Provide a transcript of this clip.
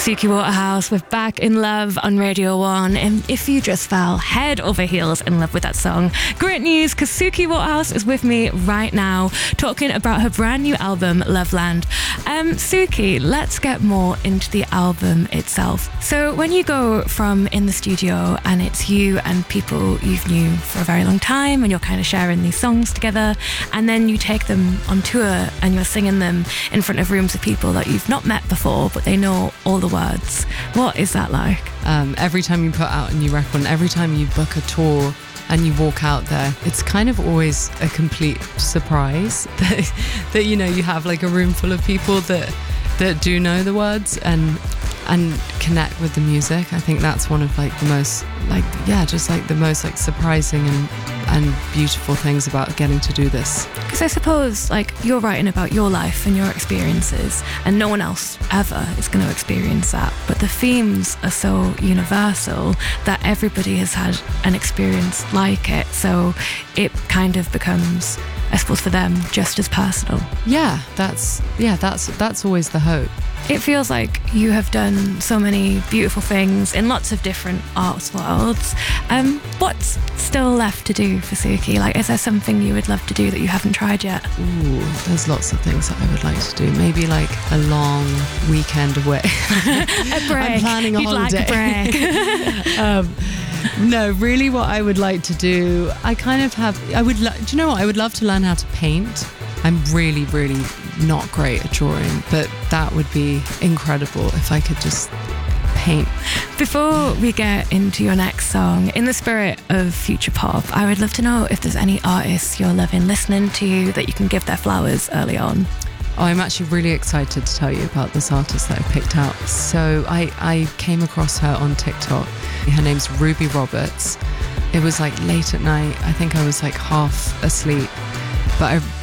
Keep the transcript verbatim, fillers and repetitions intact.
Suki Waterhouse with Back in Love on Radio one. And if you just fell head over heels in love with that song, great news, because Suki Waterhouse is with me right now talking about her brand new album, Loveland. Um, Suki, let's get more into the album itself. So when you go from in the studio and it's you and people you've knew for a very long time and you're kind of sharing these songs together, and then you take them on tour and you're singing them in front of rooms of people that you've not met before, but they know all the words. What is that like? Um, every time you put out a new record and every time you book a tour and you walk out there, it's kind of always a complete surprise that, that you know, you have like a room full of people that that do know the words and and connect with the music. I think that's one of like the most like yeah just like the most like surprising and and beautiful things about getting to do this. Because I suppose like you're writing about your life and your experiences, and no one else ever is going to experience that, but the themes are so universal that everybody has had an experience like it, so it kind of becomes, I suppose, for them just as personal. Yeah, that's yeah that's that's always the hope. It feels like you have done so many beautiful things in lots of different arts worlds. Um, what's still left to do for Suki? Like, is there something you would love to do that you haven't tried yet? Ooh, there's lots of things that I would like to do. Maybe like a long weekend away. A break. I'm planning a You'd holiday. Like a break. um, no, really, what I would like to do, I kind of have. I would. Lo- do you know what? I would love to learn how to paint. I'm really, really not great at drawing, but that would be incredible if I could just paint. Before we get into your next song, in the spirit of future pop, I would love to know if there's any artists you're loving listening to that you can give their flowers early on. Oh, I'm actually really excited to tell you about this artist that I picked out. So I, I came across her on TikTok. Her name's Ruby Roberts. It was like late at night. I think I was like half asleep, but I